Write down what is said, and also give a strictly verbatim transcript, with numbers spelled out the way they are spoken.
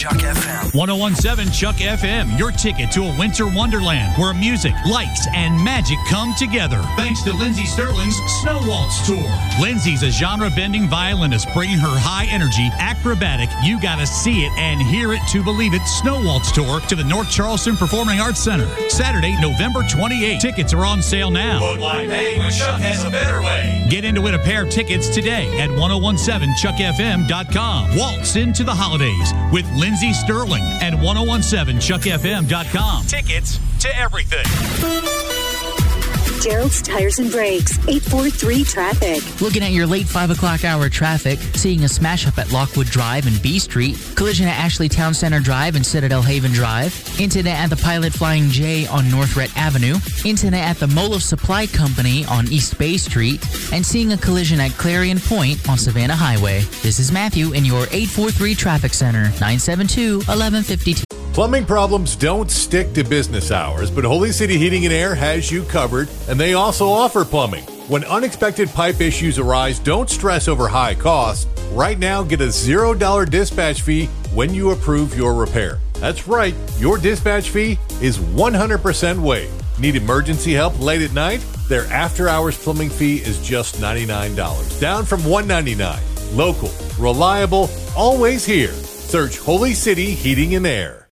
Chuck F M. ten seventeen Chuck F M, your ticket to a winter wonderland where music, lights, and magic come together. Thanks to Lindsey Sterling's Snow Waltz Tour. Lindsey's a genre-bending violinist bringing her high-energy, acrobatic, you gotta see it and hear it to believe it Snow Waltz Tour to the North Charleston Performing Arts Center. Saturday, November twenty-eighth. Tickets are on sale now. But like, hey, Chuck has a better way. Get in to win a pair of tickets today at ten seventeen chuck f m dot com. Waltz into the holidays with Lindsey Sterling and ten seventeen chuck f m dot com. Tickets to everything. Gerald's Tires and Brakes, eight four three traffic. Looking at your late five o'clock hour traffic, seeing a smash up at Lockwood Drive and B Street, collision at Ashley Town Center Drive and Citadel Haven Drive, incident at the Pilot Flying J on North Rhett Avenue, incident at the Molof Supply Company on East Bay Street, and seeing a collision at Clarion Point on Savannah Highway. This is Matthew in your eight four three Traffic Center, nine seven two, one one five two. Plumbing problems don't stick to business hours, but Holy City Heating and Air has you covered, and they also offer plumbing. When unexpected pipe issues arise, don't stress over high costs. Right now, get a zero dollar dispatch fee when you approve your repair. That's right, your dispatch fee is one hundred percent waived. Need emergency help late at night? Their after-hours plumbing fee is just ninety-nine dollars, down from one hundred ninety-nine dollars. Local, reliable, always here. Search Holy City Heating and Air.